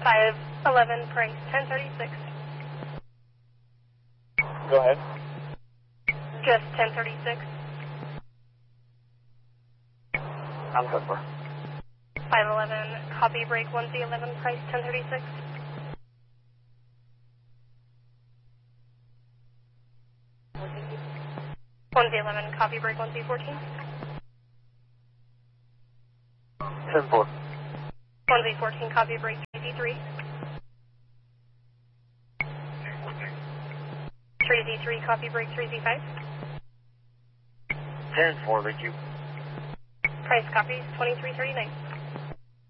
511 price 1036. Go ahead. Just 1036. I'm good for. 511 copy break 1Z11 price 1036. 1Z11 copy break 1Z14. 10-4. 1Z14 copy break 3Z3. 3Z3 copy break 3Z5. 10-4, thank you. Price copies 2339.